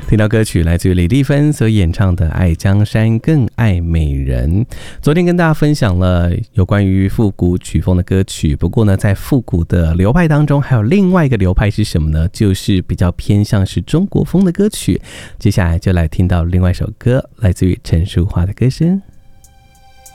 听到歌曲来自于李丽芬所演唱的《爱江山更爱美人》。昨天跟大家分享了有关于复古曲风的歌曲，不过呢，在复古的流派当中，还有另外一个流派是什么呢？就是比较偏向是中国风的歌曲。接下来就来听到另外一首歌，来自于陈淑桦的歌声。